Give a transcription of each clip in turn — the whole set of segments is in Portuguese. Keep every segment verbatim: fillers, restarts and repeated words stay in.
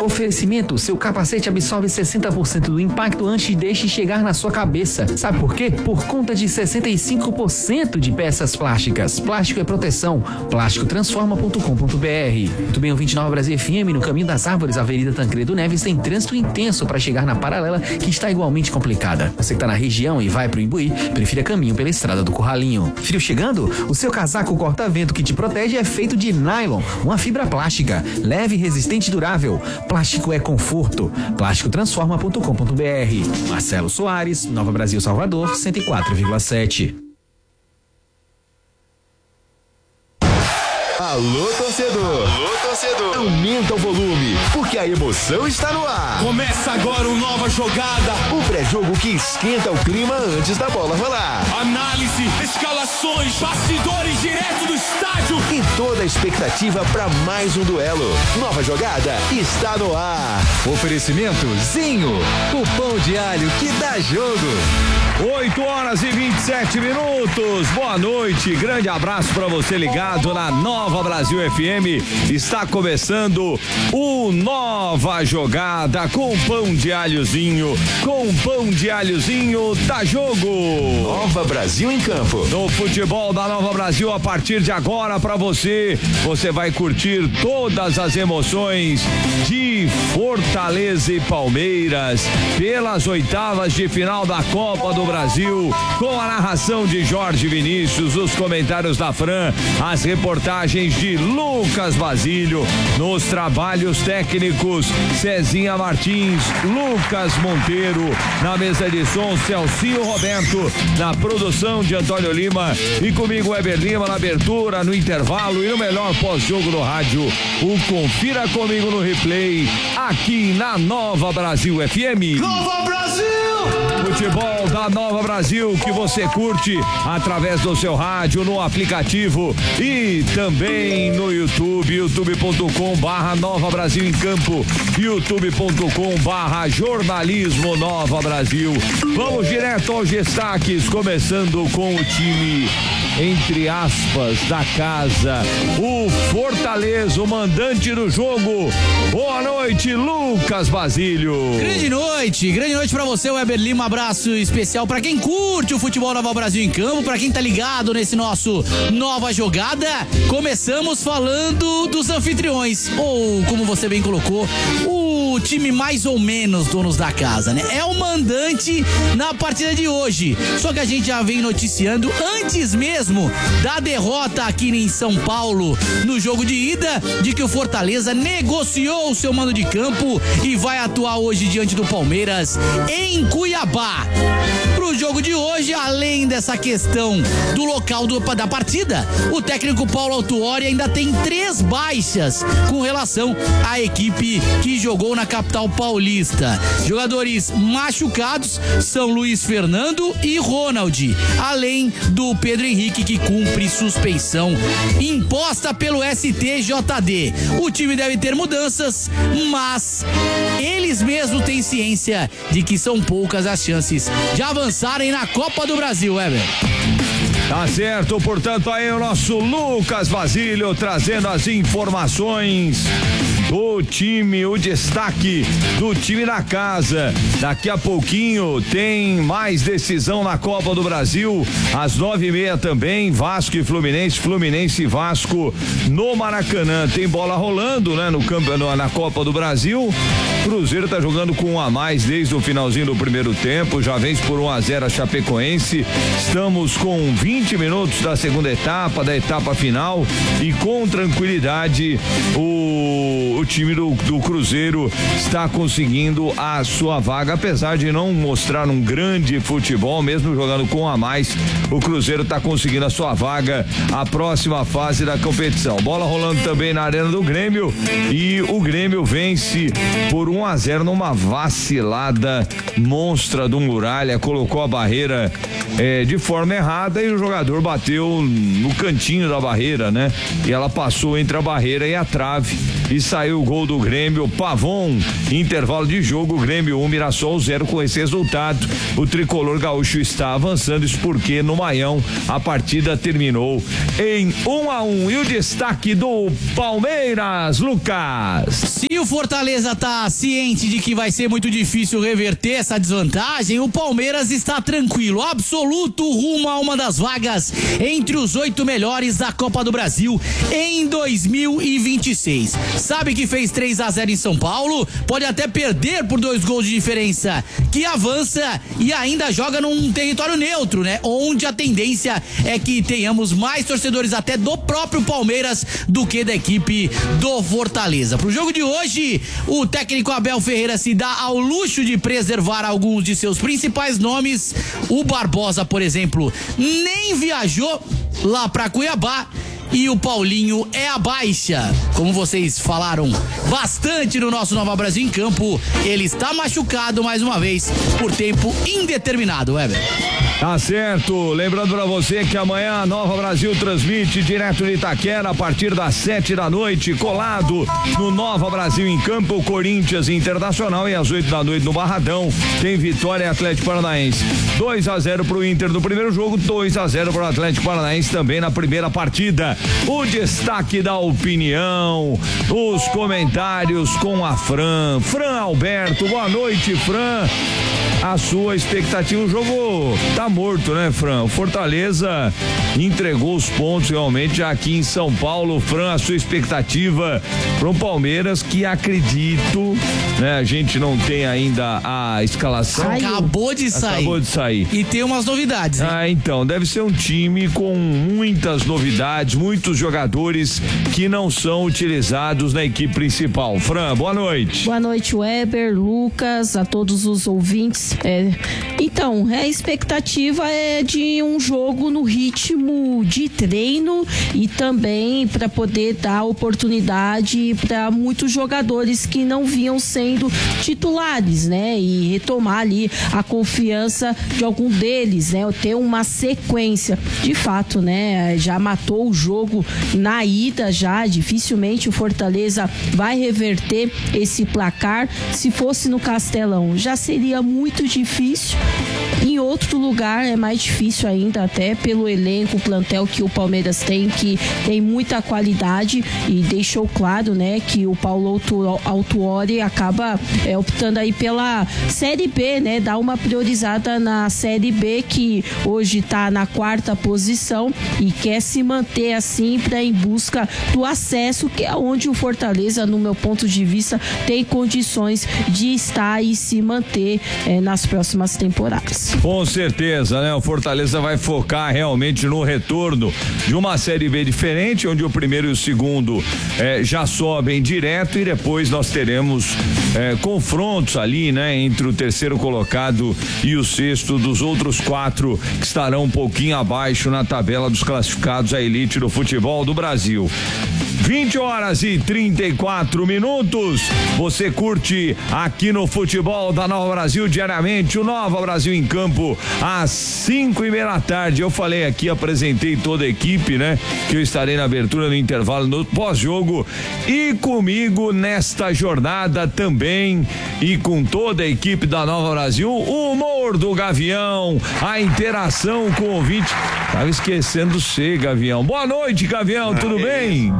Oferecimento: seu capacete absorve sessenta por cento do impacto antes de deixe chegar na sua cabeça. Sabe por quê? Por conta de sessenta e cinco por cento de peças plásticas. Plástico é proteção. plástico transforma ponto com ponto b r. Muito bem, ouvinte Nova Brasil F M, no Caminho das Árvores, a Avenida Tancredo Neves tem trânsito intenso para chegar na Paralela, que está igualmente complicada. Você que está na região e vai para o Imbuí, prefira caminho pela Estrada do Curralinho. Frio chegando? O seu casaco corta-vento que te protege é feito de nylon, uma fibra plástica, leve, resistente e durável. Plástico é conforto. plástico transforma ponto com ponto b r. Marcelo Soares, Nova Brasil Salvador, cento e quatro vírgula sete. Alô, torcedor! Alô, torcedor! Aumenta o volume, porque a emoção está no ar. Começa agora uma nova jogada. O pré-jogo que esquenta o clima antes da bola rolar. Análise, escalações, bastidores direto do estádio. E toda a expectativa para mais um duelo. Nova jogada está no ar. Oferecimento Zinho, o pão de alho que dá jogo. oito horas e vinte e sete minutos. Boa noite. Grande abraço para você ligado na Nova Brasil F M. Está começando o Nova Jogada com pão de alhozinho. Com pão de alhozinho dá jogo. Nova Brasil em campo. No futebol da Nova Brasil, a partir de agora para você, você vai curtir todas as emoções de Fortaleza e Palmeiras pelas oitavas de final da Copa do Brasil, com a narração de Jorge Vinícius, os comentários da Fran, as reportagens de Lucas Basílio, nos trabalhos técnicos Cezinha Martins, Lucas Monteiro, na mesa de som Celcinho Roberto, na produção de Antônio Lima e comigo Weber Lima na abertura, no intervalo e no melhor pós-jogo no rádio. O Confira Comigo no Replay, aqui na Nova Brasil F M. Nova Brasil! Futebol da Nova Brasil que você curte através do seu rádio, no aplicativo e também no YouTube, youtube ponto com barra Nova Brasil em Campo, youtube ponto com barra Jornalismo Nova Brasil. Vamos direto aos destaques, começando com o time, entre aspas, da casa, o Fortaleza, o mandante do jogo. Boa noite, Lucas Basílio. Grande noite, grande noite pra você, Weber Lima. Um abraço especial pra quem curte o futebol Nova Brasil em Campo, pra quem tá ligado nesse nosso Nova Jogada. Começamos falando dos anfitriões, ou como você bem colocou, o time mais ou menos donos da casa, né? É o mandante na partida de hoje. Só que a gente já vem noticiando antes mesmo da derrota aqui em São Paulo no jogo de ida, de que o Fortaleza negociou o seu mando de campo e vai atuar hoje diante do Palmeiras em Cuiabá. Pro jogo de hoje, além dessa questão do local do, da partida, o técnico Paulo Autuori ainda tem três baixas com relação à equipe que jogou na capital paulista. Jogadores machucados são Luiz Fernando e Ronald, além do Pedro Henrique, que cumpre suspensão imposta pelo S T J D. O time deve ter mudanças, mas eles mesmos têm ciência de que são poucas as chances de avançarem na Copa do Brasil, Weber. Tá certo, portanto aí o nosso Lucas Basílio trazendo as informações do time, o destaque do time da casa. Daqui a pouquinho tem mais decisão na Copa do Brasil, às nove e meia também, Vasco e Fluminense, Fluminense e Vasco no Maracanã. Tem bola rolando, né, no campo, na Copa do Brasil. Cruzeiro tá jogando com um a mais desde o finalzinho do primeiro tempo, já vence por um a zero a Chapecoense. Estamos com vinte minutos da segunda etapa, da etapa final, e com tranquilidade o o time do, do Cruzeiro está conseguindo a sua vaga, apesar de não mostrar um grande futebol, mesmo jogando com um a mais, o Cruzeiro está conseguindo a sua vaga, a próxima fase da competição. Bola rolando também na Arena do Grêmio, e o Grêmio vence por um a zero numa vacilada monstra do Muralha, colocou a barreira é, de forma errada e o jogador bateu no cantinho da barreira, né? E ela passou entre a barreira e a trave. e saiu o gol do Grêmio. Pavon, intervalo de jogo, Grêmio um, Mirassol zero. Com esse resultado, o tricolor gaúcho está avançando, isso porque no Maião a partida terminou em um a um. E o destaque do Palmeiras, Lucas. Se o Fortaleza tá ciente de que vai ser muito difícil reverter essa desvantagem, o Palmeiras está tranquilo, absoluto rumo a uma das vagas entre os oito melhores da Copa do Brasil em dois mil e vinte e seis. Sabe que fez três a zero em São Paulo? Pode até perder por dois gols de diferença, que avança e ainda joga num território neutro, né? Onde a tendência é que tenhamos mais torcedores até do próprio Palmeiras do que da equipe do Fortaleza. Pro jogo de hoje, o técnico Abel Ferreira se dá ao luxo de preservar alguns de seus principais nomes. O Barbosa, por exemplo, nem viajou lá pra Cuiabá. E o Paulinho é a baixa. Como vocês falaram bastante no nosso Nova Brasil em Campo, ele está machucado mais uma vez por tempo indeterminado, Weber. Tá certo, lembrando pra você que amanhã a Nova Brasil transmite direto de Itaquera a partir das sete da noite, colado no Nova Brasil em Campo, Corinthians Internacional, e às oito da noite no Barradão tem Vitória e Atlético Paranaense. dois a zero pro Inter no primeiro jogo, dois a zero pro Atlético Paranaense também na primeira partida. O destaque da opinião, os comentários com a Fran, Fran Alberto. Boa noite, Fran. A sua expectativa, o jogo tá morto, né, Fran? O Fortaleza entregou os pontos realmente aqui em São Paulo. Fran, a sua expectativa para o Palmeiras, que acredito, né, a gente não tem ainda a escalação. Acabou de sair. Acabou de sair. E tem umas novidades, hein? Ah, então, deve ser um time com muitas novidades, muitos jogadores que não são utilizados na equipe principal. Fran, boa noite. Boa noite, Weber, Lucas, a todos os ouvintes. É, então, a expectativa é de um jogo no ritmo de treino e também para poder dar oportunidade para muitos jogadores que não vinham sendo titulares, né? E retomar ali a confiança de algum deles, né? Ter uma sequência. De fato, né? Já matou o jogo na ida, já dificilmente o Fortaleza vai reverter esse placar. Se fosse no Castelão, já seria muito difícil. Em outro lugar é mais difícil ainda, até pelo elenco, o plantel que o Palmeiras tem, que tem muita qualidade, e deixou claro, né, que o Paulo Autuori acaba é, optando aí pela Série B, né, dá uma priorizada na Série B, que hoje está na quarta posição e quer se manter assim para em busca do acesso, que é onde o Fortaleza, no meu ponto de vista, tem condições de estar e se manter é, nas próximas temporadas. Com certeza, né? O Fortaleza vai focar realmente no retorno de uma Série B diferente, onde o primeiro e o segundo eh, já sobem direto, e depois nós teremos eh, confrontos ali, né? Entre o terceiro colocado e o sexto, dos outros quatro que estarão um pouquinho abaixo na tabela dos classificados à elite do futebol do Brasil. vinte horas e trinta e quatro minutos. Você curte aqui no Futebol da Nova Brasil diariamente, o Nova Brasil em Campo, às cinco e meia da tarde. Eu falei aqui, apresentei toda a equipe, né? Que eu estarei na abertura, no intervalo, no pós-jogo, e comigo nesta jornada também, e com toda a equipe da Nova Brasil, o humor do Gavião, a interação com o ouvinte. Tava esquecendo você, Gavião. Boa noite, Gavião, tudo bem?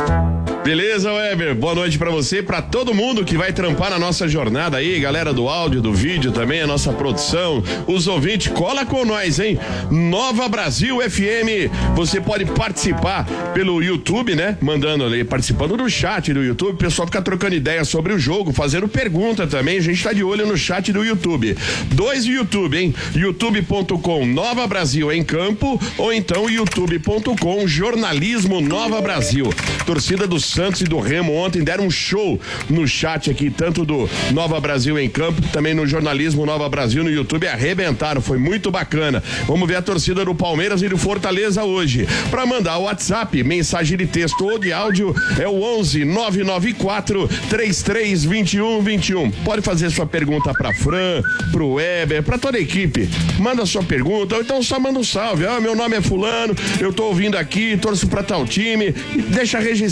Beleza, Weber? Boa noite pra você, pra todo mundo que vai trampar na nossa jornada aí, galera do áudio, do vídeo também, a nossa produção, os ouvintes, cola com nós, hein? Nova Brasil F M, você pode participar pelo YouTube, né? Mandando ali, participando do chat do YouTube, o pessoal fica trocando ideia sobre o jogo, fazendo pergunta também, a gente tá de olho no chat do YouTube. Dois YouTube, hein? youtube ponto com Nova Brasil em Campo, ou então youtube ponto com Jornalismo Nova Brasil. Torcida do Santos e do Remo ontem deram um show no chat aqui, tanto do Nova Brasil em Campo, também no Jornalismo Nova Brasil no YouTube, arrebentaram, foi muito bacana. Vamos ver a torcida do Palmeiras e do Fortaleza hoje. Para mandar o WhatsApp, mensagem de texto ou de áudio, é o onze nove nove quatro três três dois um dois um. Pode fazer sua pergunta para Fran, pro Weber, para toda a equipe. Manda sua pergunta, ou então só manda um salve. Ah, meu nome é fulano, eu tô ouvindo aqui, torço para tal time, e deixa registrada a sua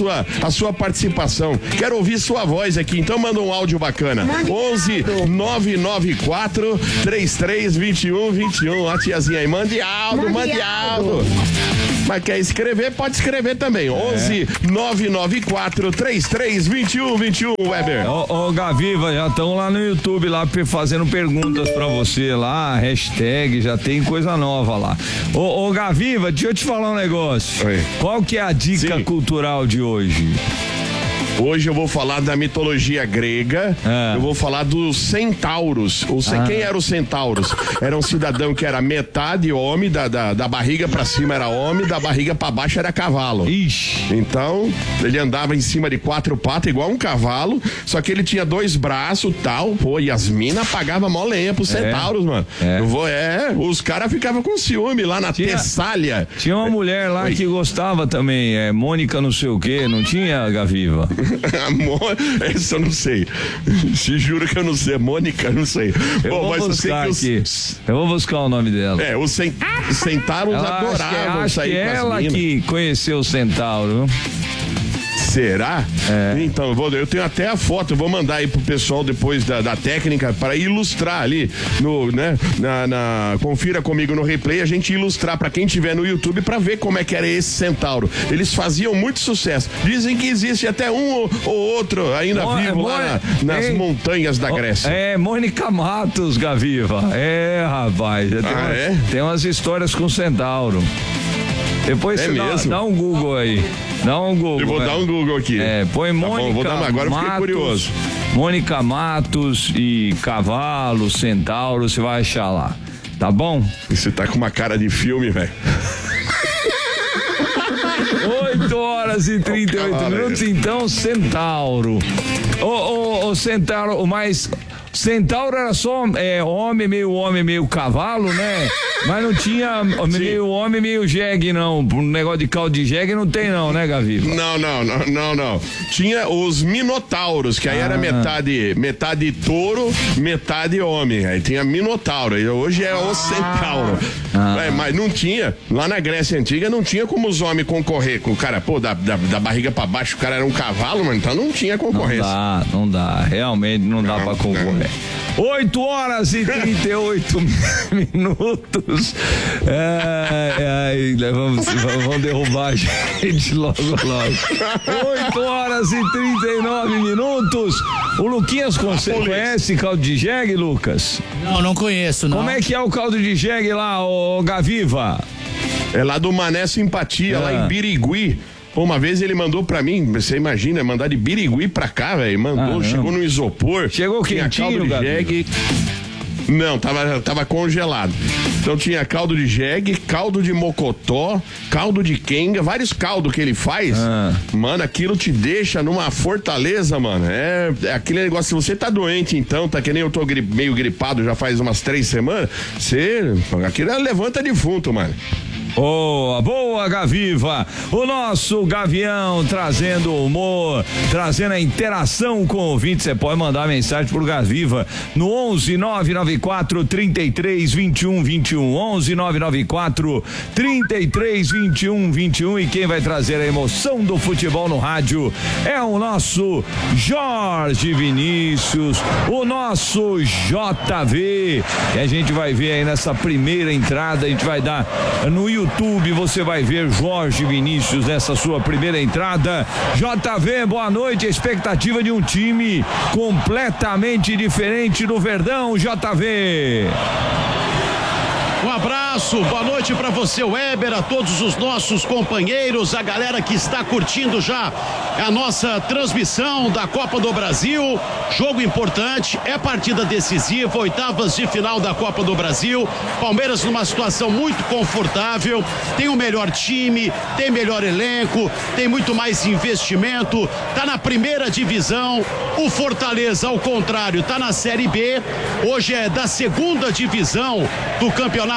sua, a sua participação. Quero ouvir sua voz aqui, então manda um áudio bacana. onze nove nove quatro três três dois um dois um. Ó, tiazinha aí, mande áudio, mande áudio. Mas quer escrever, pode escrever também. É. onze nove nove quatro três três dois um dois um, Weber. Ô, ô Gaviva, já estão lá no YouTube lá fazendo perguntas pra você lá, hashtag, já tem coisa nova lá. Ô, ô Gaviva, deixa eu te falar um negócio. Oi. Qual que é a dica Sim. cultural de hoje? Hoje eu vou falar da mitologia grega, ah. eu vou falar dos centauros. O, ah. Quem eram os centauros? Era um cidadão que era metade homem, da, da, da barriga pra cima era homem, da barriga pra baixo era cavalo. Ixi. Então, ele andava em cima de quatro patas, igual um cavalo, só que ele tinha dois braços e tal, pô, e as minas pagavam mó lenha pros é. centauros, mano. É, eu vou, é os caras ficavam com ciúme lá na tinha, Tessália. Tinha uma mulher lá Oi. que gostava também, é Mônica não sei o que, não tinha, Gaviva? Amor, essa eu não sei. Se juro que eu não sei. Mônica, não sei. Eu Bom, vou mas buscar eu sei que os... aqui. Eu vou buscar o nome dela. É, os cent... centauros adoravam acho que, sair acho com as ela minas. Que conheceu o centauro. Será? É. Então, eu, vou, eu tenho até a foto, eu vou mandar aí pro pessoal depois da, da técnica para ilustrar ali no, né, na, na, confira comigo no replay, a gente ilustrar para quem tiver no YouTube para ver como é que era esse centauro. Eles faziam muito sucesso. Dizem que existe até um ou, ou outro ainda Mo, vivo é, lá na, nas ei, montanhas da Grécia. É, Mônica Matos, Gaviva. É, rapaz. Tem, ah, uma, é? tem umas histórias com centauro. Depois é você mesmo? Dá, dá um Google aí. Dá um Google. Eu vou é. dar um Google aqui. É, põe Mônica tá bom, vou dar uma, agora Matos, eu fiquei curioso. Mônica Matos e cavalo, centauro, você vai achar lá. Tá bom? Você tá com uma cara de filme, velho. oito horas e trinta e oito oh, minutos, então, centauro. Ô, ô, ô, centauro, o mais... Centauro era só é, homem, meio homem, meio cavalo, né? Mas não tinha Sim. meio homem, meio jegue, não. Um negócio de caldo de jegue não tem, não, né, Gaviva? Não, não, não, não, não. Tinha os minotauros, que aí ah. era metade, metade touro, metade homem. Aí tinha minotauro. Aí hoje é o centauro. Ah. É, mas não tinha. Lá na Grécia Antiga não tinha como os homens concorrer com o cara, pô, da, da, da barriga pra baixo, o cara era um cavalo, mano. Então não tinha concorrência. Não dá, não dá. Realmente não, não dá pra concorrer. oito horas e trinta e oito minutos. É, é, vamos, vamos derrubar a gente logo, logo. oito horas e trinta e nove minutos. O Luquinhas conhece caldo de jegue, Lucas? Não, não conheço, não. Como é que é o caldo de jegue lá, ô Gaviva? É lá do Mané Simpatia, ah. lá em Birigui. Uma vez ele mandou pra mim, você imagina, mandar de Birigui pra cá, velho, mandou, ah, chegou no isopor. Chegou quentinho, caldo de jegue. Não, tava, tava congelado. Então tinha caldo de jegue, caldo de mocotó, caldo de quenga, vários caldos que ele faz. Ah. Mano, aquilo te deixa numa fortaleza, mano. É, é aquele negócio, se você tá doente então, tá que nem eu tô gri, meio gripado já faz umas três semanas, você, aquilo é levanta defunto, mano. Boa, boa, Gaviva. O nosso Gavião trazendo humor, trazendo a interação com o ouvinte. Você pode mandar mensagem pro Gaviva no onze nove nove quatro, trinta e três, vinte e um, vinte e um. onze nove nove quatro, trinta e três, vinte e um, vinte e um. E quem vai trazer a emoção do futebol no rádio é o nosso Jorge Vinícius, o nosso J V. E a gente vai ver aí nessa primeira entrada, a gente vai dar no YouTube. YouTube, você vai ver Jorge Vinícius nessa sua primeira entrada. J V, boa noite. A expectativa de um time completamente diferente do Verdão, J V. Um abraço, boa noite para você, Weber, a todos os nossos companheiros, a galera que está curtindo já a nossa transmissão da Copa do Brasil. Jogo importante, é partida decisiva, oitavas de final da Copa do Brasil. Palmeiras numa situação muito confortável, tem o melhor time, tem melhor elenco, tem muito mais investimento, tá na primeira divisão. O Fortaleza, ao contrário, tá na Série B. Hoje é da segunda divisão do Campeonato Brasileiro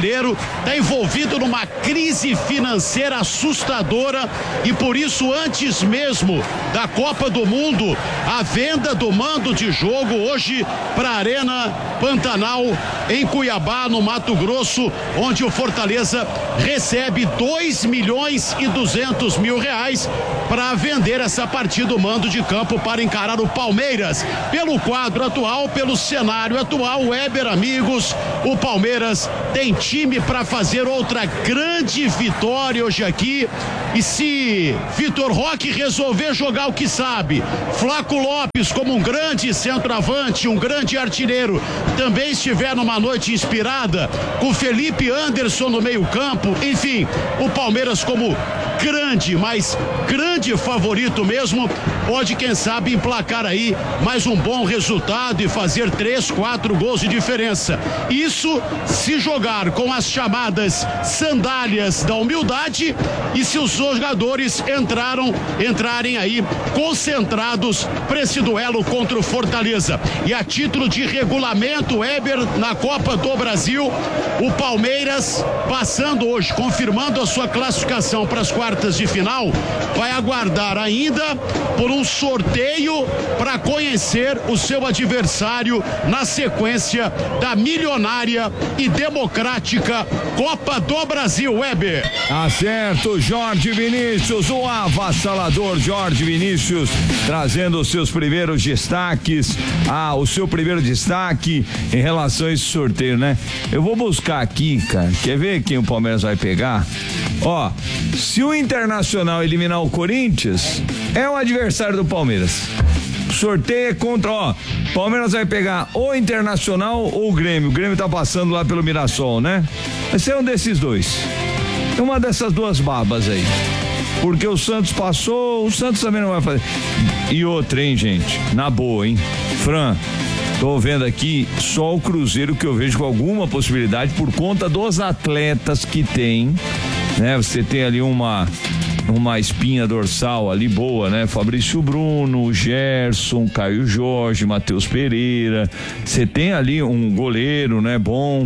brasileiro está envolvido numa crise financeira assustadora e por isso, antes mesmo da Copa do Mundo, a venda do mando de jogo hoje para a Arena Pantanal em Cuiabá, no Mato Grosso, onde o Fortaleza recebe dois milhões e duzentos mil reais para vender essa partida, o mando de campo, para encarar o Palmeiras. Pelo quadro atual, pelo cenário atual, Weber, amigos, o Palmeiras tem time para fazer outra grande vitória hoje aqui. E se Vitor Roque resolver jogar o que sabe, Flaco Lopes como um grande centroavante, um grande artilheiro, também estiver numa noite inspirada, com Felipe Anderson no meio campo, enfim, o Palmeiras como grande, mas grande favorito mesmo, pode quem sabe emplacar aí mais um bom resultado e fazer três, quatro gols de diferença. Isso se jogar com as chamadas sandálias da humildade e se os jogadores entraram, entrarem aí concentrados para esse duelo contra o Fortaleza. E a título de regulamento, Weber, na Copa do Brasil, o Palmeiras passando hoje, confirmando a sua classificação para as quartas de final, vai aguardar ainda por um sorteio para conhecer o seu adversário na sequência da milionária e democrática Copa do Brasil. Weber. Acerto, Jorge Vinícius, o avassalador Jorge Vinícius, trazendo os seus primeiros destaques, ah, o seu primeiro destaque em relação a esse sorteio, né? Eu vou buscar aqui, cara, quer ver quem o Palmeiras vai pegar? Ó, se o Internacional eliminar o Corinthians, é o adversário do Palmeiras. O sorteio é contra, ó, Palmeiras vai pegar ou Internacional ou o Grêmio. O Grêmio tá passando lá pelo Mirassol, né? Vai ser um desses dois. Uma dessas duas babas aí. Porque o Santos passou, o Santos também não vai fazer. E outra, hein, gente? Na boa, hein? Fran, tô vendo aqui só o Cruzeiro que eu vejo com alguma possibilidade por conta dos atletas que tem, né? Você tem ali uma uma espinha dorsal ali boa, né? Fabrício Bruno, Gerson, Caio Jorge, Matheus Pereira. Você tem ali um goleiro, né? Bom.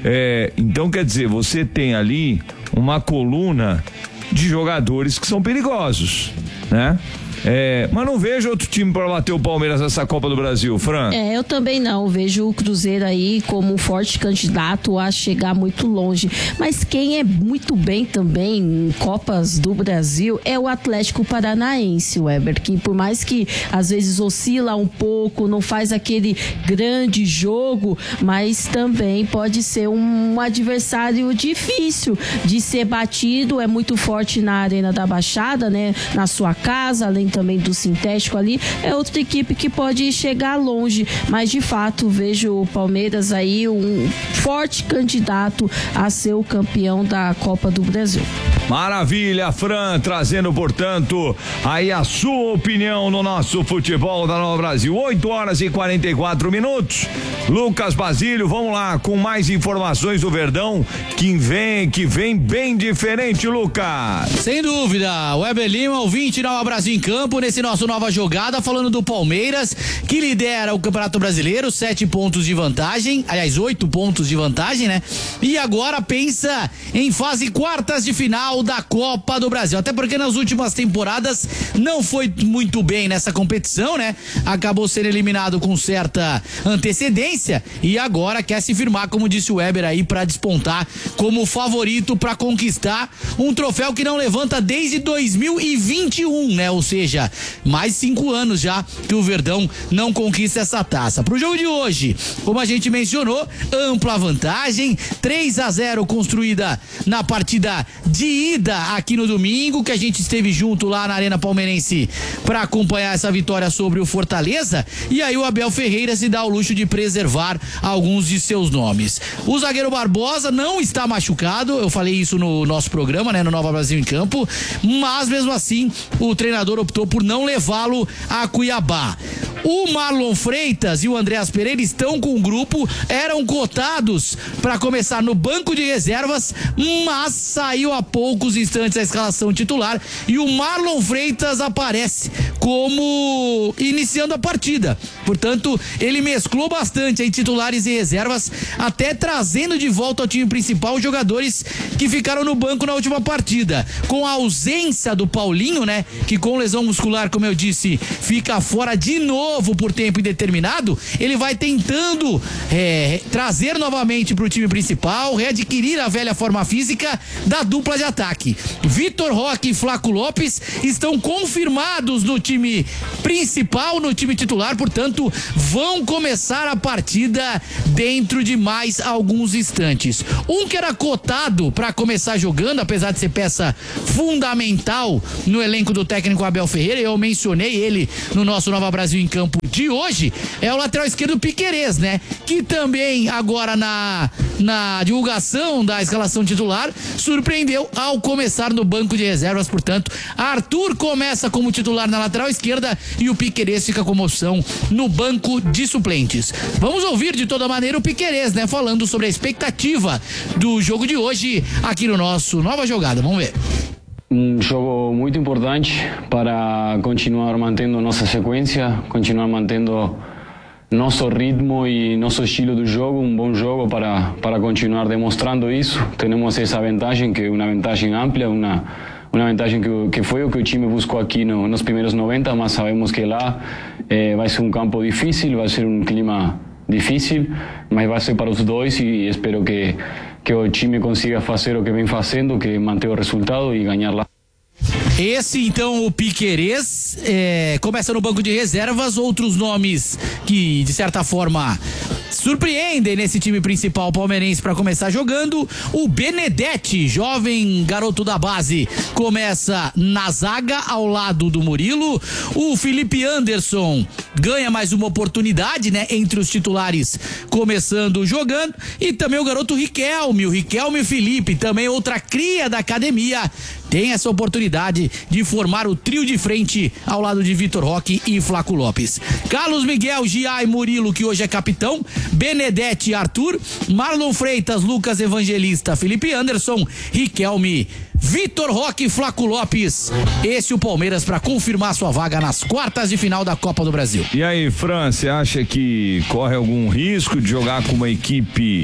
É, então, quer dizer, você tem ali uma coluna de jogadores que são perigosos, né? É, mas não vejo outro time para bater o Palmeiras nessa Copa do Brasil, Fran. É, eu também não. Vejo o Cruzeiro aí como um forte candidato a chegar muito longe. Mas quem é muito bem também em Copas do Brasil é o Atlético Paranaense, Weber, que por mais que às vezes oscila um pouco, não faz aquele grande jogo, mas também pode ser um adversário difícil de ser batido. É muito forte na Arena da Baixada, né? Na sua casa, além também do sintético ali, é outra equipe que pode chegar longe, mas de fato vejo o Palmeiras aí um forte candidato a ser o campeão da Copa do Brasil. Maravilha, Fran, trazendo, portanto, aí a sua opinião no nosso futebol da Nova Brasil. oito horas e quarenta e quatro minutos. Lucas Basílio, vamos lá com mais informações do Verdão, que vem, que vem bem diferente, Lucas. Sem dúvida, Weber Lima, ouvinte Nova Brasil em campo, nesse nosso Nova Jogada, falando do Palmeiras, que lidera o Campeonato Brasileiro, sete pontos de vantagem, aliás, oito pontos de vantagem, né? E agora pensa em fase quartas de final da Copa do Brasil, até porque nas últimas temporadas não foi muito bem nessa competição, né? Acabou sendo eliminado com certa antecedência e agora quer se firmar, como disse o Weber aí, para despontar como favorito para conquistar um troféu que não levanta desde dois mil e vinte e um, né? Ou seja, mais cinco anos já que o Verdão não conquista essa taça. Pro jogo de hoje, como a gente mencionou, ampla vantagem, três a zero construída na partida de ida aqui no domingo, que a gente esteve junto lá na Arena Palmeirense para acompanhar essa vitória sobre o Fortaleza, e aí o Abel Ferreira se dá o luxo de preservar alguns de seus nomes. O zagueiro Barbosa não está machucado, eu falei isso no nosso programa, né, no Nova Brasil em Campo, mas mesmo assim o treinador optou por não levá-lo a Cuiabá. O Marlon Freitas e o Andreas Pereira estão com o grupo, eram cotados para começar no banco de reservas, mas saiu há poucos instantes a escalação titular e o Marlon Freitas aparece como iniciando a partida. Portanto, ele mesclou bastante aí titulares e reservas, até trazendo de volta ao time principal os jogadores que ficaram no banco na última partida. Com a ausência do Paulinho, né, que com lesão muscular, como eu disse, fica fora de novo por tempo indeterminado, ele vai tentando é, trazer novamente para o time principal, readquirir a velha forma física da dupla de ataque. Vitor Roque e Flaco Lopes estão confirmados no time principal, no time titular, portanto, vão começar a partida dentro de mais alguns instantes. Um que era cotado para começar jogando, apesar de ser peça fundamental no elenco do técnico Abel Ferreira, eu mencionei ele no nosso Nova Brasil em Campo de hoje, é o lateral esquerdo Piquerez, né? Que também agora na, na divulgação da escalação titular surpreendeu ao começar no banco de reservas, portanto, Arthur começa como titular na lateral esquerda e o Piquerez fica como opção no banco de suplentes. Vamos ouvir de toda maneira o Piquerez, né? Falando sobre a expectativa do jogo de hoje aqui no nosso Nova Jogada. Vamos ver. Um jogo muito importante para continuar mantendo nossa sequência, continuar mantendo nosso ritmo e nosso estilo do jogo, um bom jogo para, para continuar demonstrando isso. Temos essa vantagem, que é uma vantagem ampla, uma, uma vantagem que, que foi o que o time buscou aqui no, nos primeiros noventa, mas sabemos que lá eh, vai ser um campo difícil, vai ser um clima difícil, mas vai ser para os dois e espero que que o time consiga fazer o que vem fazendo, que manter o resultado e ganhar lá. Esse, então, o Piquerez é, começa no banco de reservas. Outros nomes que, de certa forma, surpreendem nesse time principal palmeirense para começar jogando. O Benedetti, jovem garoto da base, começa na zaga ao lado do Murilo. O Felipe Anderson ganha mais uma oportunidade, né, entre os titulares, começando jogando. E também o garoto Riquelme, o Riquelme Felipe, também outra cria da academia, tem essa oportunidade de formar o trio de frente ao lado de Vitor Roque e Flaco Lopes. Carlos Miguel, Gia e Murilo, que hoje é capitão, Benedetti e Arthur, Marlon Freitas, Lucas Evangelista, Felipe Anderson, Riquelme, Vitor Roque e Flaco Lopes. Esse é o Palmeiras para confirmar sua vaga nas quartas de final da Copa do Brasil. E aí, Fran, você acha que corre algum risco de jogar com uma equipe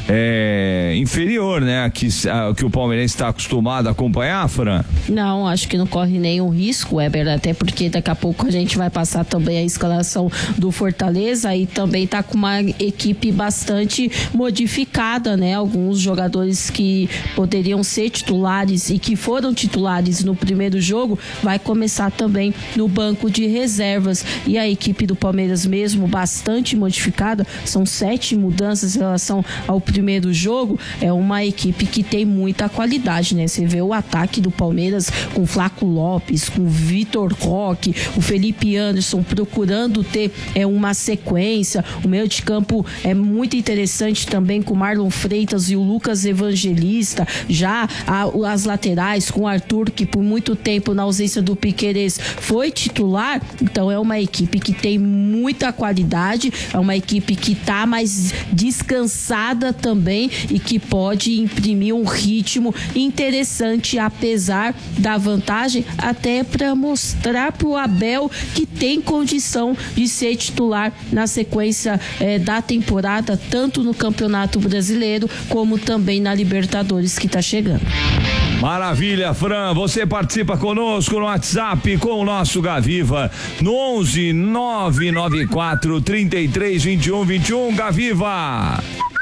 é, inferior, né? Que, a, que o Palmeirense está acostumado a acompanhar, Fran? Não, acho que não corre nenhum risco, Weber, até porque daqui a pouco a gente vai passar também a escalação do Fortaleza e também tá com uma equipe bastante modificada, né? Alguns jogadores que poderiam ser titulares e que foram titulares no primeiro jogo, vai começar também no banco de reservas. E a equipe do Palmeiras mesmo, bastante modificada, são sete mudanças em relação ao primeiro jogo. É uma equipe que tem muita qualidade, né? Você vê o ataque do Palmeiras com Flaco Lopes, com Vitor Roque, o Felipe Anderson procurando ter é, uma sequência. O meio de campo é muito interessante também com Marlon Freitas e o Lucas Evangelista. Já a, as laterais com o Arthur, que por muito tempo na ausência do Piquerez foi titular. Então é uma equipe que tem muita qualidade, é uma equipe que tá mais descansada também e que pode imprimir um ritmo interessante apesar da vantagem, até para mostrar pro Abel que tem condição de ser titular na sequência eh, da temporada, tanto no Campeonato Brasileiro como também na Libertadores que tá chegando. Maravilha, Fran, você participa conosco no WhatsApp com o nosso Gaviva no onze nove nove quatro, trinta e três, vinte e um, vinte e um. Gaviva!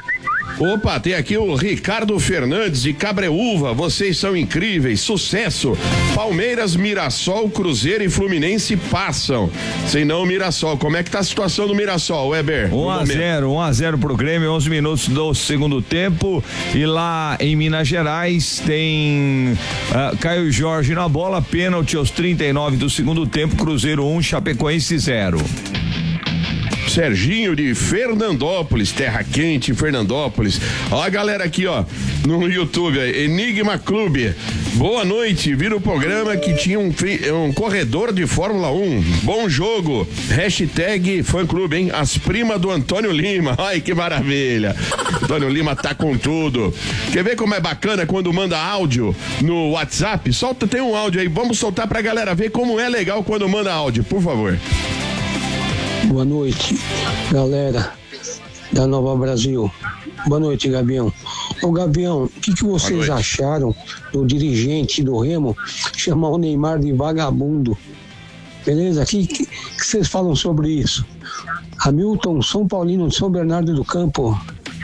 Opa, tem aqui o Ricardo Fernandes de Cabreúva. Vocês são incríveis, sucesso. Palmeiras, Mirassol, Cruzeiro e Fluminense passam. Sem não, Mirassol. Como é que tá a situação do Mirassol, Weber? um a zero, um a zero pro Grêmio, onze minutos do segundo tempo. E lá em Minas Gerais tem uh, Caio Jorge na bola, pênalti aos trinta e nove do segundo tempo. Cruzeiro um, Chapecoense zero. Serginho de Fernandópolis, terra quente, Fernandópolis. Ó a galera aqui, ó, no YouTube, Enigma Clube. Boa noite, vi no programa que tinha um, um corredor de Fórmula um. Bom jogo. Hashtag fã clube, hein? As primas do Antônio Lima. Ai, que maravilha. Antônio Lima tá com tudo. Quer ver como é bacana quando manda áudio no WhatsApp? Solta, tem um áudio aí. Vamos soltar pra galera ver como é legal quando manda áudio, por favor. Boa noite, galera da Nova Brasil. Boa noite, Gavião. Ô, Gavião, o que, que vocês acharam do dirigente do Remo chamar o Neymar de vagabundo? Beleza? O que, que, que vocês falam sobre isso? Hamilton, São Paulino de São Bernardo do Campo.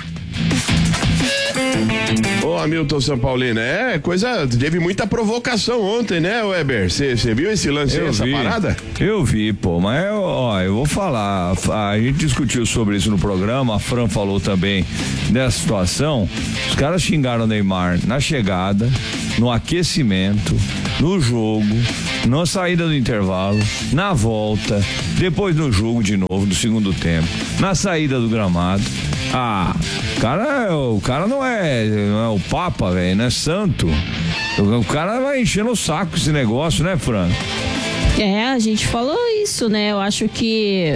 Ô, Hamilton São Paulino, é coisa, teve muita provocação ontem, né, Weber? Você viu esse lance, eu essa vi, parada? Eu vi, pô, mas eu, ó, eu vou falar, a gente discutiu sobre isso no programa, a Fran falou também dessa situação, os caras xingaram o Neymar na chegada, no aquecimento, no jogo, na saída do intervalo, na volta, depois no jogo de novo, do segundo tempo, na saída do gramado. Ah, cara, o cara não é, não é o Papa, velho, não é santo. O, o cara vai enchendo o saco esse negócio, né, Fran? É, a gente falou isso, né? Eu acho que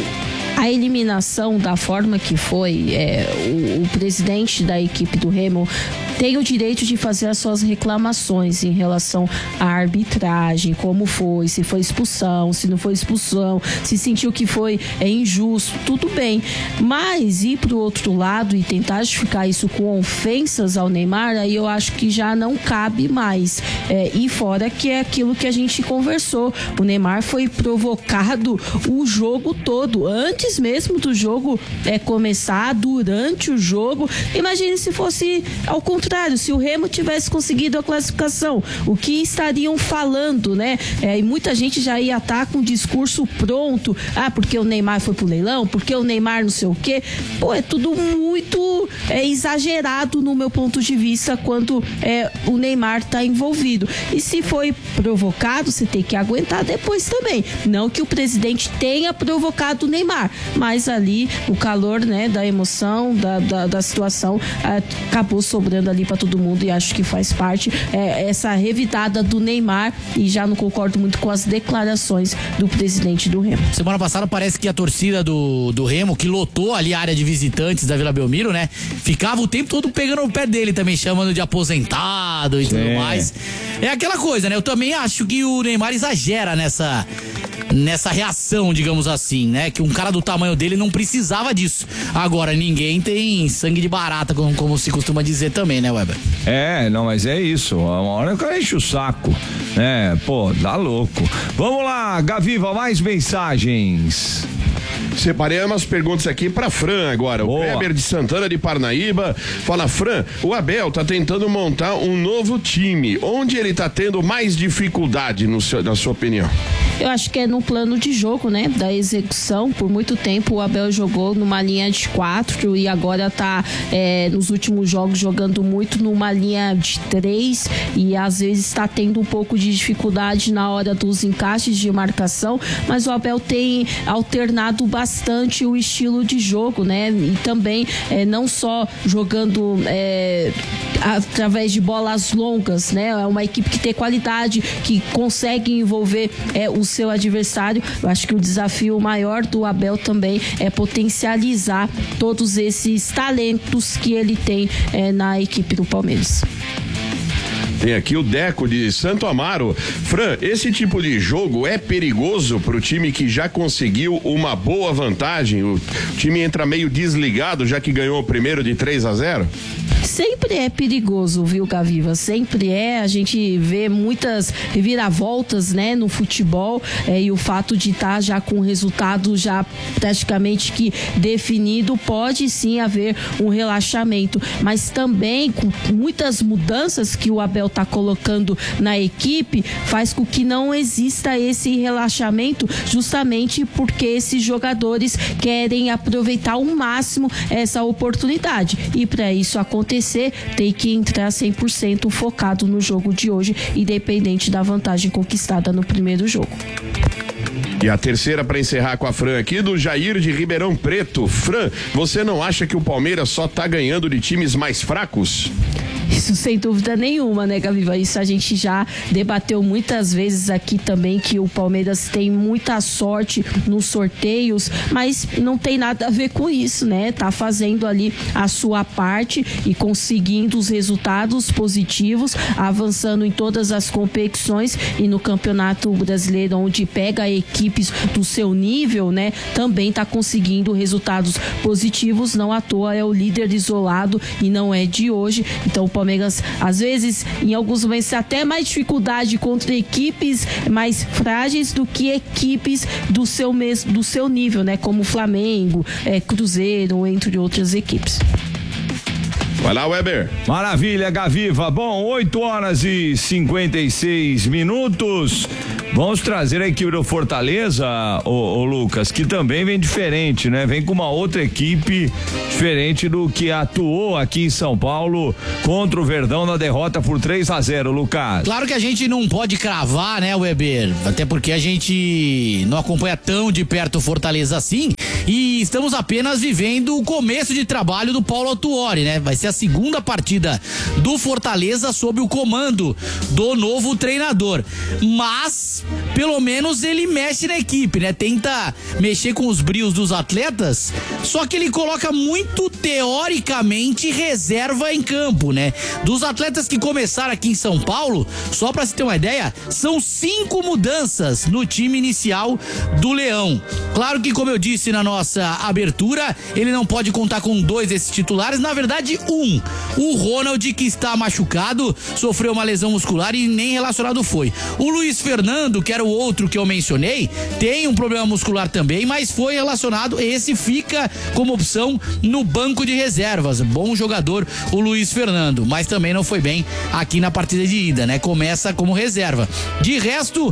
a eliminação da forma que foi, é, o, o presidente da equipe do Remo tem o direito de fazer as suas reclamações em relação à arbitragem, como foi, se foi expulsão, se não foi expulsão, se sentiu que foi é, injusto, tudo bem. Mas ir pro outro lado e tentar justificar isso com ofensas ao Neymar, aí eu acho que já não cabe mais. É, e fora que é aquilo que a gente conversou, o Neymar foi provocado o jogo todo, antes mesmo do jogo é, começar, durante o jogo. Imagine se fosse ao contrário, se o Remo tivesse conseguido a classificação, o que estariam falando, né? É, e muita gente já ia estar com o discurso pronto, ah, porque o Neymar foi pro leilão, porque o Neymar não sei o quê. Pô, é tudo muito é, exagerado no meu ponto de vista quando é, o Neymar tá envolvido. E se foi provocado, você tem que aguentar depois também. Não que o presidente tenha provocado o Neymar, mas ali o calor, né, da emoção, da, da, da situação, acabou sobrando ali para todo mundo, e acho que faz parte é, essa revidada do Neymar, e já não concordo muito com as declarações do presidente do Remo. Semana passada parece que a torcida do, do Remo, que lotou ali a área de visitantes da Vila Belmiro, né, ficava o tempo todo pegando o pé dele também, chamando de aposentado e Sim. tudo mais. É aquela coisa, né, eu também acho que o Neymar exagera nessa nessa reação, digamos assim, né? Que um cara do tamanho dele não precisava disso. Agora, ninguém tem sangue de barata, como, como se costuma dizer também, né, Weber? É, não, mas é isso. Uma hora o cara enche o saco, né? Pô, dá louco. Vamos lá, Gaviva, mais mensagens. Separei umas perguntas aqui pra Fran agora. Boa. O Kleber de Santana de Parnaíba fala: Fran, o Abel tá tentando montar um novo time. Onde ele tá tendo mais dificuldade, no seu, na sua opinião? Eu acho que é no plano de jogo, né? Da execução. Por muito tempo o Abel jogou numa linha de quatro e agora tá é, nos últimos jogos jogando muito numa linha de três, e às vezes está tendo um pouco de dificuldade na hora dos encaixes de marcação, mas o Abel tem alternado bastante o estilo de jogo, né? E também é, não só jogando é, através de bolas longas, né? É uma equipe que tem qualidade, que consegue envolver é, o seu adversário. Eu acho que o desafio maior do Abel também é potencializar todos esses talentos que ele tem é, na equipe do Palmeiras. Tem aqui o Deco de Santo Amaro. Fran, esse tipo de jogo é perigoso pro time que já conseguiu uma boa vantagem? O time entra meio desligado, já que ganhou o primeiro de três a zero? Sempre é perigoso, viu, Gaviva? Sempre é. A gente vê muitas reviravoltas, né, no futebol, é, e o fato de estar tá já com o resultado já praticamente que definido, pode sim haver um relaxamento, mas também com muitas mudanças que o Abel está colocando na equipe, faz com que não exista esse relaxamento, justamente porque esses jogadores querem aproveitar ao máximo essa oportunidade, e para isso acontecer tem que entrar cem por cento focado no jogo de hoje, independente da vantagem conquistada no primeiro jogo. E a terceira para encerrar com a Fran aqui, do Jair de Ribeirão Preto. Fran, você não acha que o Palmeiras só tá ganhando de times mais fracos? Isso sem dúvida nenhuma, né, Gaviva? Isso a gente já debateu muitas vezes aqui também, que o Palmeiras tem muita sorte nos sorteios, mas não tem nada a ver com isso, né? Tá fazendo ali a sua parte e conseguindo os resultados positivos, avançando em todas as competições e no Campeonato Brasileiro, onde pega equipes do seu nível, né? Também tá conseguindo resultados positivos, não à toa é o líder isolado e não é de hoje. Então o Palmeiras, às vezes, em alguns momentos, até mais dificuldade contra equipes mais frágeis do que equipes do seu, mes, do seu nível, né? Como Flamengo, é, Cruzeiro, entre outras equipes. Vai lá, Weber. Maravilha, Gaviva. Bom, oito horas e cinquenta e seis minutos. Vamos trazer a equipe do Fortaleza, ô, ô Lucas, que também vem diferente, né? Vem com uma outra equipe diferente do que atuou aqui em São Paulo contra o Verdão na derrota por três a zero, Lucas. Claro que a gente não pode cravar, né, Weber? Até porque a gente não acompanha tão de perto o Fortaleza assim, e estamos apenas vivendo o começo de trabalho do Paulo Autuori, né? Vai ser a segunda partida do Fortaleza sob o comando do novo treinador. Mas pelo menos ele mexe na equipe, né? Tenta mexer com os brios dos atletas, só que ele coloca muito teoricamente reserva em campo, né? Dos atletas que começaram aqui em São Paulo, só pra se ter uma ideia, são cinco mudanças no time inicial do Leão. Claro que, como eu disse na nossa abertura, ele não pode contar com dois desses titulares, na verdade um. O Ronald, que está machucado, sofreu uma lesão muscular e nem relacionado foi. O Luiz Fernando, que era o outro que eu mencionei, tem um problema muscular também, mas foi relacionado. Esse fica como opção no banco de reservas. Bom jogador o Luiz Fernando, mas também não foi bem aqui na partida de ida, né? Começa como reserva. De resto,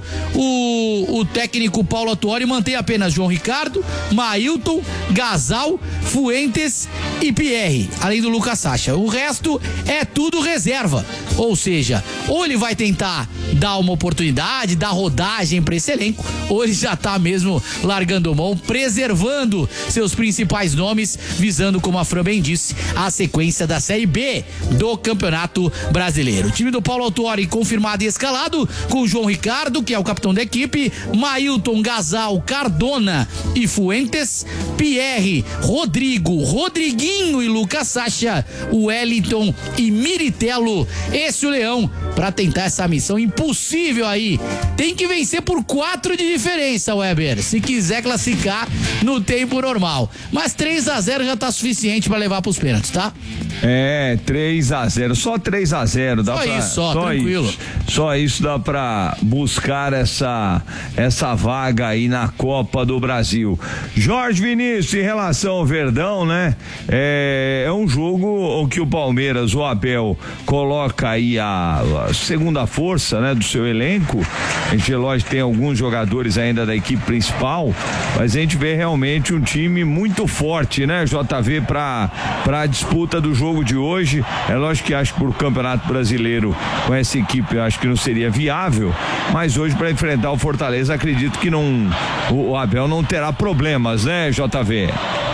o, o técnico Paulo Autuori mantém apenas João Ricardo, Mailton, Gasal, Fuentes e Pierre, além do Lucas Sacha. O resto é tudo reserva. Ou seja, ou ele vai tentar dar uma oportunidade, dar rodagem para esse elenco, ou ele já tá mesmo largando mão, preservando seus principais nomes, visando, como a Fran bem disse, a sequência da Série B do Campeonato Brasileiro. O time do Paulo Autuori confirmado e escalado, com João Ricardo, que é o capitão da equipe, Mailton, Gasal, Cardona e Fuentes, Pierre, Rodrigo, Rodriguinho e Lucas Sacha, Wellington e Miritello. Esse é o Leão para tentar essa missão impossível aí. Tem que vencer por quatro de diferença, Weber, se quiser classificar no tempo normal. Mas três a zero já tá suficiente para levar pros pênaltis, tá? É, três a zero, só três a zero, dá só pra, isso, só, só tranquilo. Isso, só isso dá pra buscar essa essa vaga aí na Copa do Brasil. Jorge Vinícius, em relação ao Verdão, né? É, é um jogo que o Palmeiras, o Abel, coloca aí a, a segunda força, né, do seu elenco. A gente, lógico, tem alguns jogadores ainda da equipe principal, mas a gente vê realmente um time muito forte, né, J V, pra, pra disputa do jogo de hoje. É lógico que acho que por Campeonato Brasileiro, com essa equipe, eu acho que não seria viável, mas hoje para enfrentar o Fortaleza, acredito que não, o, o Abel não terá problemas, né, J V?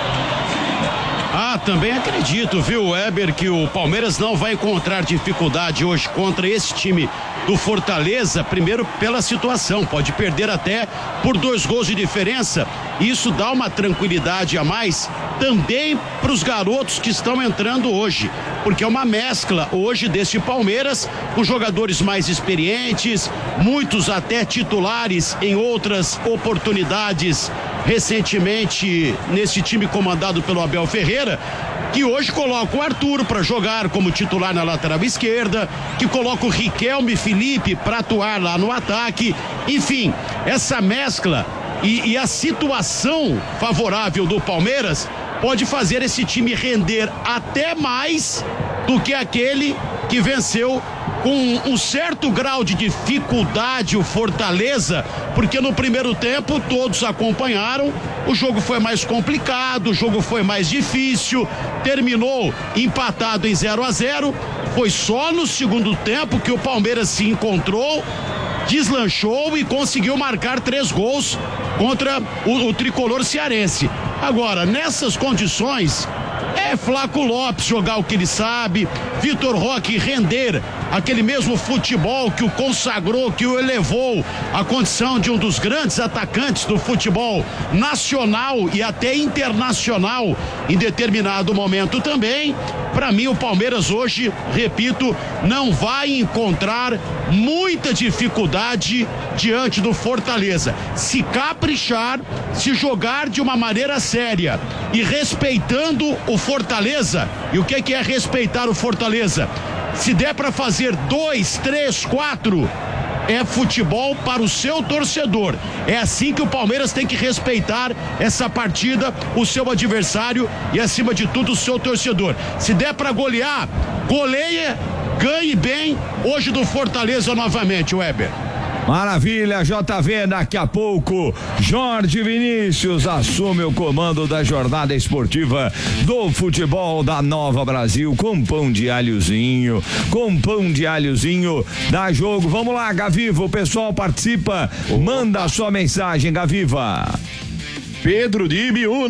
Ah, também acredito, viu, Weber, que o Palmeiras não vai encontrar dificuldade hoje contra esse time do Fortaleza, primeiro pela situação, pode perder até por dois gols de diferença. Isso dá uma tranquilidade a mais também para os garotos que estão entrando hoje, porque é uma mescla hoje desse Palmeiras com jogadores mais experientes, muitos até titulares em outras oportunidades recentemente nesse time comandado pelo Abel Ferreira, que hoje coloca o Arthur para jogar como titular na lateral esquerda, que coloca o Riquelme e Felipe para atuar lá no ataque. Enfim, essa mescla e, e a situação favorável do Palmeiras pode fazer esse time render até mais do que aquele que venceu com um certo grau de dificuldade o Fortaleza, porque no primeiro tempo todos acompanharam, o jogo foi mais complicado, o jogo foi mais difícil, terminou empatado em zero a zero. Foi só no segundo tempo que o Palmeiras se encontrou, deslanchou e conseguiu marcar três gols contra o, o tricolor cearense. Agora, nessas condições, é Flaco Lopes jogar o que ele sabe, Vitor Roque render aquele mesmo futebol que o consagrou, que o elevou à condição de um dos grandes atacantes do futebol nacional e até internacional em determinado momento também. Para mim, o Palmeiras hoje, repito, não vai encontrar muita dificuldade diante do Fortaleza. Se caprichar, se jogar de uma maneira séria e respeitando o Fortaleza. E o que que é respeitar o Fortaleza? Se der para fazer dois, três, quatro, é futebol para o seu torcedor. É assim que o Palmeiras tem que respeitar essa partida, o seu adversário e, acima de tudo, o seu torcedor. Se der para golear, goleia, ganhe bem hoje do Fortaleza novamente, Weber. Maravilha, J V, daqui a pouco Jorge Vinícius assume o comando da jornada esportiva do futebol da Nova Brasil com pão de alhozinho, com pão de alhozinho, dá jogo. Vamos lá, Gaviva, o pessoal participa, manda a sua mensagem, Gaviva. Pedro de Ibiúna.